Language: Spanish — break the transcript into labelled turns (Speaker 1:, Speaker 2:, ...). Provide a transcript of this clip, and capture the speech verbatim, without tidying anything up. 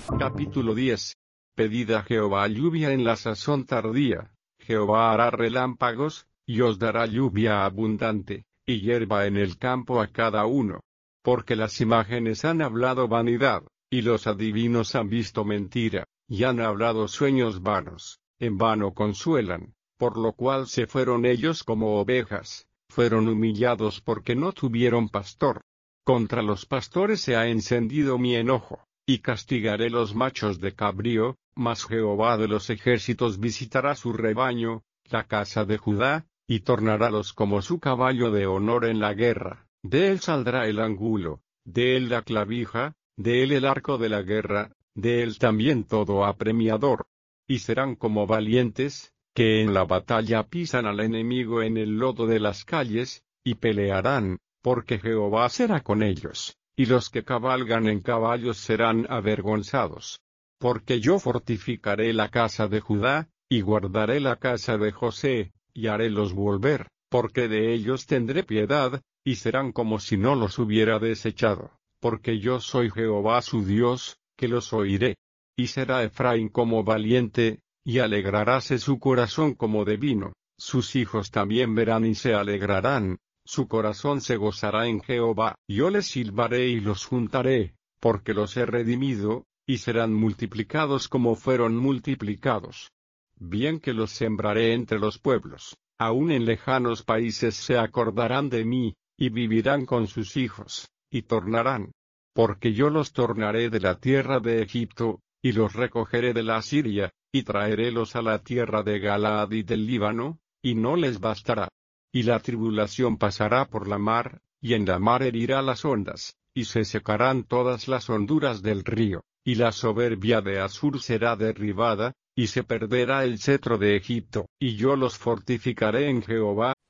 Speaker 1: Capítulo diez. Pedid a Jehová lluvia en la sazón tardía, Jehová hará relámpagos, y os dará lluvia abundante, y hierba en el campo a cada uno. Porque las imágenes han hablado vanidad, y los adivinos han visto mentira, y han hablado sueños vanos, en vano consuelan, por lo cual se fueron ellos como ovejas, fueron humillados porque no tuvieron pastor. Contra los pastores se ha encendido mi enojo, y castigaré los machos de cabrío, mas Jehová de los ejércitos visitará su rebaño, la casa de Judá, y tornarálos como su caballo de honor en la guerra. De él saldrá el ángulo, de él la clavija, de él el arco de la guerra, de él también todo apremiador. Y serán como valientes, que en la batalla pisan al enemigo en el lodo de las calles, y pelearán, porque Jehová será con ellos, y los que cabalgan en caballos serán avergonzados. Porque yo fortificaré la casa de Judá, y guardaré la casa de José, y harélos volver, porque de ellos tendré piedad, y serán como si no los hubiera desechado, porque yo soy Jehová su Dios, que los oiré. Y será Efraín como valiente, y alegraráse su corazón como de vino, sus hijos también verán y se alegrarán, su corazón se gozará en Jehová. Yo les silbaré y los juntaré, porque los he redimido, y serán multiplicados como fueron multiplicados. Bien que los sembraré entre los pueblos, aun en lejanos países se acordarán de mí, y vivirán con sus hijos, y tornarán. Porque yo los tornaré de la tierra de Egipto, y los recogeré de la Siria, y traerélos a la tierra de Galaad y del Líbano, y no les bastará. Y la tribulación pasará por la mar, y en la mar herirá las ondas, y se secarán todas las honduras del río, y la soberbia de Asur será derribada, y se perderá el cetro de Egipto. Y yo los fortificaré en Jehová,